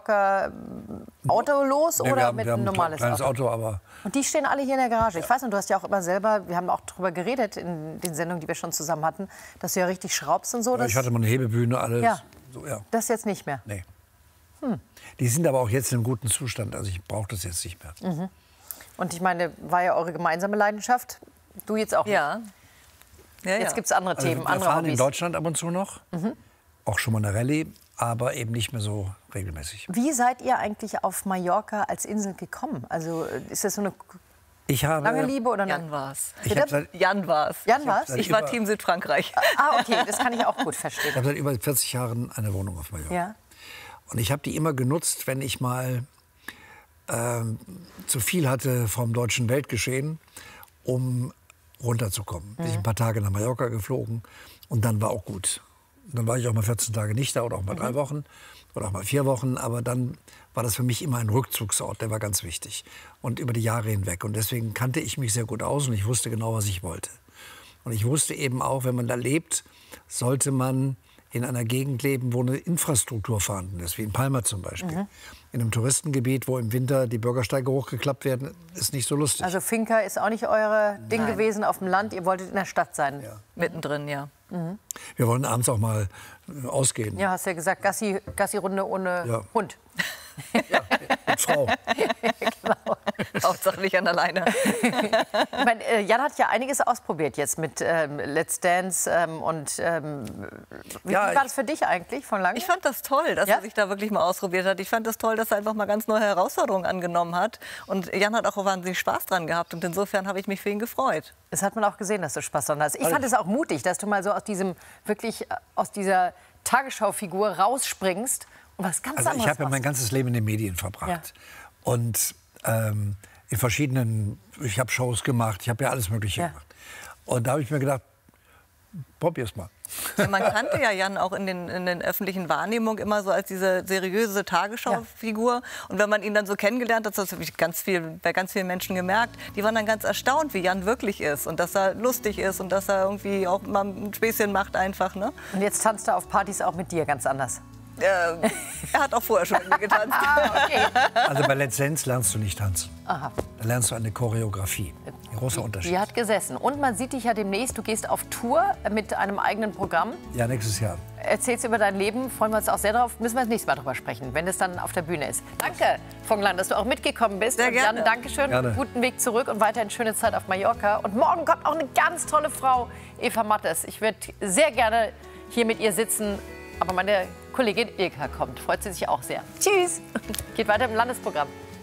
Mallorca Auto los Nee, oder wir mit haben einem normales kleines Auto, aber Und die stehen alle hier in der Garage. Ich weiß nicht, du hast ja auch immer selber, wir haben auch darüber geredet in den Sendungen, die wir schon zusammen hatten, dass du ja richtig schraubst und so. ich hatte mal eine Hebebühne, alles. Ja. So, ja. Das jetzt nicht mehr. Nee. Die sind aber auch jetzt in einem guten Zustand. Also ich brauche das jetzt nicht mehr. Und ich meine, war ja eure gemeinsame Leidenschaft. Du jetzt auch. Ja. Jetzt gibt es andere Themen, Wir andere fahren in Hobbys. Deutschland ab und zu noch. Auch schon mal eine Rallye, aber eben nicht mehr so regelmäßig. Wie seid ihr eigentlich auf Mallorca als Insel gekommen? Also ist das so eine Ich habe, lange Liebe oder Jan eine... war's. ich habe seit, Jan war's. Jan war's? seit Ich war über- Team Südfrankreich. Ah, okay, das kann ich auch gut verstehen. ich habe seit über 40 Jahren eine Wohnung auf Mallorca. Ja. Und ich habe die immer genutzt, wenn ich mal zu viel hatte vom deutschen Weltgeschehen, um runterzukommen. Bin ich ein paar Tage nach Mallorca geflogen und dann war auch gut. Dann war ich auch mal 14 Tage nicht da oder auch mal 3 Wochen oder auch mal 4 Wochen. Aber dann war das für mich immer ein Rückzugsort, der war ganz wichtig. Und über die Jahre hinweg. Und deswegen kannte ich mich sehr gut aus und ich wusste genau, was ich wollte. Und ich wusste eben auch, wenn man da lebt, sollte man in einer Gegend leben, wo eine Infrastruktur vorhanden ist, wie in Palma zum Beispiel. In einem Touristengebiet, wo im Winter die Bürgersteige hochgeklappt werden, ist nicht so lustig. Also Finca ist auch nicht euer Ding gewesen auf dem Land. Ihr wolltet in der Stadt sein. Ja. Mittendrin, ja. Wir wollen abends auch mal ausgehen. Ja, hast ja gesagt, Gassi-Runde ohne Ja. Hund. Ja, mit Frau. Genau. Hauptsache nicht an alleine. Ich meine, Jan hat ja einiges ausprobiert jetzt mit Let's Dance. Wie Ja, war ich- das für dich eigentlich von Lange? Ich fand das toll, dass Ja? er sich da wirklich mal ausprobiert hat. Ich fand das toll, dass er einfach mal ganz neue Herausforderungen angenommen hat. Und Jan hat auch wahnsinnig Spaß dran gehabt. Und insofern habe ich mich für ihn gefreut. Das hat man auch gesehen, dass du Spaß dran hast. Ich fand es auch mutig, dass du mal so aus dieser Tagesschau-Figur rausspringst und was ganz Also ich anderes habe ja mein machst. ganzes Leben in den Medien verbracht. Und in verschiedenen, ich habe Shows gemacht, ich habe ja alles Mögliche Ja. gemacht. Und da habe ich mir gedacht, probier's mal. Ja, man kannte ja Jan auch in den öffentlichen Wahrnehmungen immer so als diese seriöse Tagesschau-Figur. Und wenn man ihn dann so kennengelernt hat, das habe ich bei ganz vielen Menschen gemerkt, die waren dann ganz erstaunt, wie Jan wirklich ist. Und dass er lustig ist und dass er irgendwie auch mal ein Späßchen macht einfach. Ne? Und jetzt tanzt er auf Partys auch mit dir ganz anders. Er hat auch vorher schon mit mir getanzt. Okay. Also bei Let's Dance lernst du nicht tanzen. Aha. Da lernst du eine Choreografie. Ein großer Unterschied. Die hat gesessen. Und man sieht dich ja demnächst, du gehst auf Tour mit einem eigenen Programm. Ja, nächstes Jahr. Erzählst über dein Leben, freuen wir uns auch sehr drauf. Müssen wir das nächste Mal drüber sprechen, wenn es dann auf der Bühne ist. Danke, Vonglan, dass du auch mitgekommen bist. Sehr und Jan, gerne. Dankeschön. Gerne. Guten Weg zurück und weiterhin schöne Zeit auf Mallorca. Und morgen kommt auch eine ganz tolle Frau, Eva Mattes. Ich würde sehr gerne hier mit ihr sitzen, aber meine Kollegin Ilka kommt. Freut sie sich auch sehr. Tschüss. Geht weiter im Landesprogramm.